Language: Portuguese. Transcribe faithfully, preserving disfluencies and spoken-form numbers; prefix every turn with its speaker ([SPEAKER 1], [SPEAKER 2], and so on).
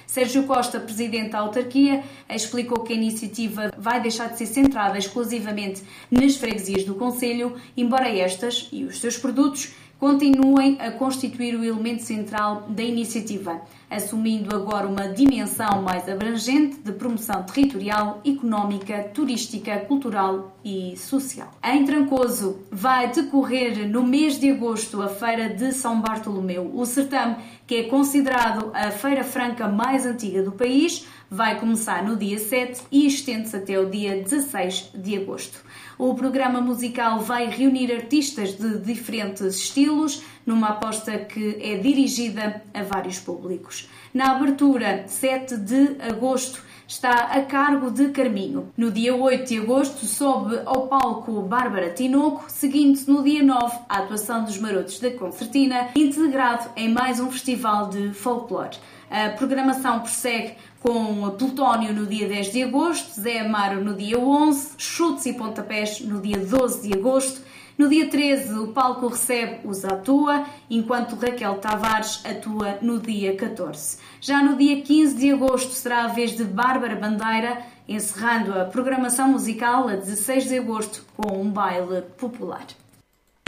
[SPEAKER 1] Sérgio Costa, presidente da autarquia, explicou que a iniciativa vai deixar de ser centrada exclusivamente nas freguesias do concelho, embora estas e os seus produtos continuem a constituir o elemento central da iniciativa, assumindo agora uma dimensão mais abrangente de promoção territorial, económica, turística, cultural e social. Em Trancoso vai decorrer no mês de agosto a Feira de São Bartolomeu. O certame, que é considerado a feira franca mais antiga do país, vai começar no dia sete e estende-se até o dia dezasseis de agosto. O programa musical vai reunir artistas de diferentes estilos, numa aposta que é dirigida a vários públicos. Na abertura, sete de agosto, está a cargo de Carminho. No dia oito de agosto, sobe ao palco Bárbara Tinoco, seguindo-se no dia nove a atuação dos Marotos da Concertina, integrado em mais um festival de folclore. A programação prossegue com Plutónio no dia dez de agosto, Zé Amaro no dia onze, Chutes e Pontapés no dia doze de agosto. No dia treze, o palco recebe os Atua, enquanto Raquel Tavares atua no dia catorze. Já no dia quinze de agosto será a vez de Bárbara Bandeira, encerrando a programação musical a dezasseis de agosto com um baile popular.